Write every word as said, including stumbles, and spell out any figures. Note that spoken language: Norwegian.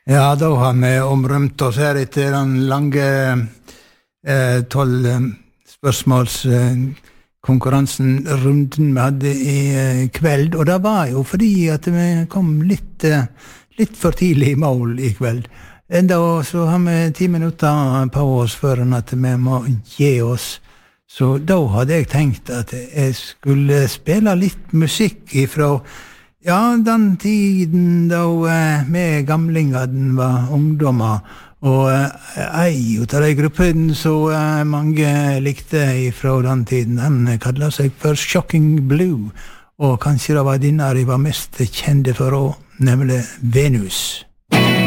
Ja, da har vi omrømt oss her etter den lange eh, tolv eh, spørsmålskonkurransen, eh, runden vi hadde i eh, kveld, og det var jo fordi at vi kom litt, eh, litt for tidlig i mål i kveld. Enda så har vi ti minutter på oss før at vi må gi oss. Så da hadde jeg tenkt at jeg skulle spille litt musikk ifra ja, den tiden da eh, vi gamlingene var ungdommer, og eh, ei ut av de gruppen så eh, mange likte ifra den tiden, den kallet seg for Shocking Blue, og kanskje det var denne de var mest kjente for også, nemlig Venus.